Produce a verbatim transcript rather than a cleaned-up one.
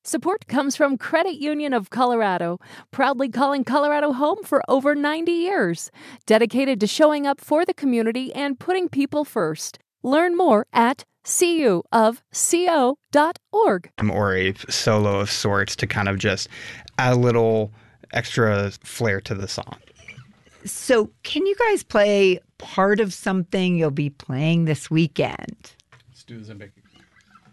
Support comes from Credit Union of Colorado, proudly calling Colorado home for over ninety years, dedicated to showing up for the community and putting people first. Learn more at c u of co dot org. Or a solo of sorts to kind of just add a little extra flair to the song. So can you guys play part of something you'll be playing this weekend? Let's do the Zambeki